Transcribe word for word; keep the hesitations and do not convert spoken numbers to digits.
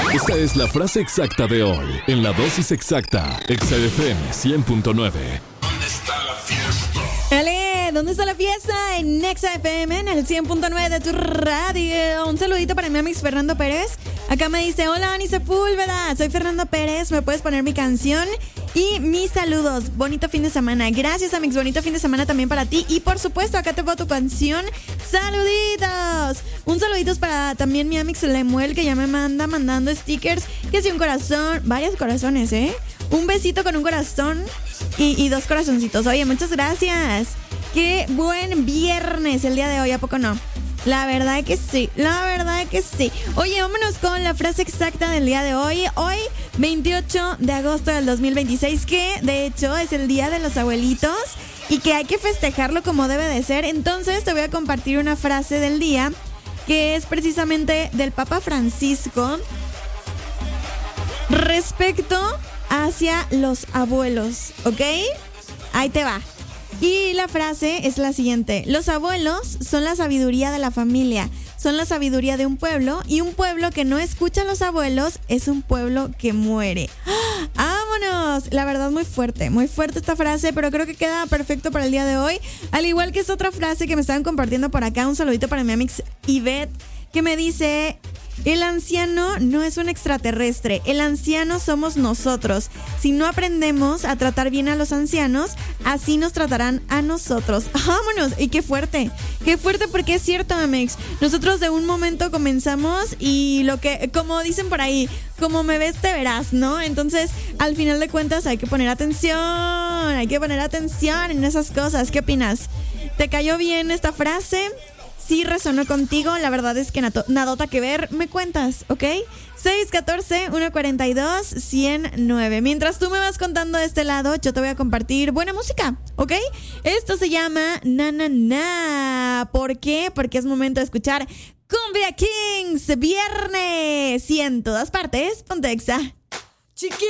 Esta es la frase exacta de hoy, en la dosis exacta, Exa F M cien punto nueve. ¿Dónde está la fiesta? Ale, ¿dónde está la fiesta? En Exa F M, en el cien punto nueve de tu radio. Un saludito para mi amigo Fernando Pérez. Acá me dice, hola, Ani Sepúlveda, soy Fernando Pérez, ¿me puedes poner mi canción? Y mis saludos, bonito fin de semana. Gracias, amigos, bonito fin de semana también para ti. Y por supuesto, acá te pongo tu canción. ¡Saluditos! Un saluditos para también mi amigo Lemuel, que ya me manda mandando stickers. Que sí, un corazón, varios corazones, ¿eh? Un besito con un corazón y, y dos corazoncitos. Oye, muchas gracias. Qué buen viernes el día de hoy, ¿a poco no? La verdad que sí, la verdad que sí. Oye, vámonos con la frase exacta del día de hoy. Hoy, veintiocho de agosto del dos mil veintiséis, que de hecho es el día de los abuelitos y que hay que festejarlo como debe de ser. Entonces te voy a compartir una frase del día que es precisamente del Papa Francisco respecto hacia los abuelos, ¿ok? Ahí te va. Y la frase es la siguiente: los abuelos son la sabiduría de la familia, son la sabiduría de un pueblo, y un pueblo que no escucha a los abuelos es un pueblo que muere. ¡Ah! ¡Vámonos! La verdad, muy fuerte, muy fuerte esta frase, pero creo que queda perfecto para el día de hoy. Al igual que esta otra frase que me estaban compartiendo por acá, un saludito para mi amiga Ivette, que me dice: el anciano no es un extraterrestre, el anciano somos nosotros. Si no aprendemos a tratar bien a los ancianos, así nos tratarán a nosotros. ¡Vámonos! Y qué fuerte, qué fuerte, porque es cierto, Amex. Nosotros de un momento comenzamos y lo que, como dicen por ahí, como me ves te verás, ¿no? Entonces, al final de cuentas hay que poner atención, hay que poner atención en esas cosas. ¿Qué opinas? ¿Te cayó bien esta frase? Sí resonó contigo, la verdad es que nato, nadota que ver, me cuentas, ¿ok? seis uno cuatro, uno cuatro dos, uno cero nueve. Mientras tú me vas contando de este lado, yo te voy a compartir buena música, ¿ok? Esto se llama Na Na Na. ¿Por qué? Porque es momento de escuchar Cumbia Kings, viernes, y en todas partes, ponte Exa. Chiqui.